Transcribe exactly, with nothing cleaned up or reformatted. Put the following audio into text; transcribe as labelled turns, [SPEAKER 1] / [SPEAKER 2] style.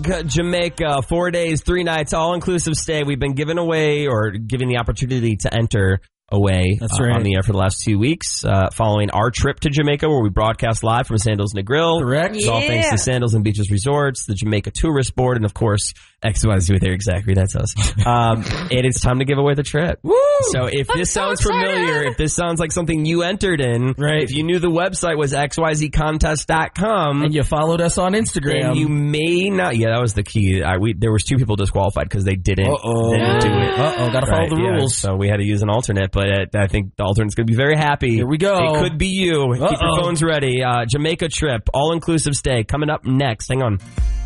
[SPEAKER 1] Jamaica, four days, three nights, all-inclusive stay. We've been giving away or giving the opportunity to enter away
[SPEAKER 2] That's
[SPEAKER 1] uh,
[SPEAKER 2] right.
[SPEAKER 1] on the air for the last two weeks, uh, following our trip to Jamaica, where we broadcast live from Sandals and the Grill.
[SPEAKER 2] Correct.
[SPEAKER 1] It's all thanks to Sandals and Beaches Resorts, the Jamaica Tourist Board, and of course, X Y Z there exactly. That's us. Um, it is time to give away the trip.
[SPEAKER 2] Woo!
[SPEAKER 1] So if
[SPEAKER 3] I'm
[SPEAKER 1] this
[SPEAKER 3] so
[SPEAKER 1] sounds
[SPEAKER 3] excited.
[SPEAKER 1] familiar, if this sounds like something you entered in,
[SPEAKER 2] Right.
[SPEAKER 1] if you knew the website was x y z contest dot com,
[SPEAKER 2] And you followed us on Instagram.
[SPEAKER 1] and you may not. Yeah, that was the key. I, we, there was two people disqualified because they didn't,
[SPEAKER 2] Uh-oh.
[SPEAKER 1] didn't do it.
[SPEAKER 2] Uh-oh, gotta follow
[SPEAKER 1] Right,
[SPEAKER 2] the
[SPEAKER 1] yeah,
[SPEAKER 2] rules.
[SPEAKER 1] so we had to use an alternate, but uh, I think the alternate's going to be very happy.
[SPEAKER 2] Here we go.
[SPEAKER 1] It could be you. Keep your
[SPEAKER 2] Uh-oh.
[SPEAKER 1] phones ready. Uh, Jamaica trip, all-inclusive stay, coming up next. Hang on.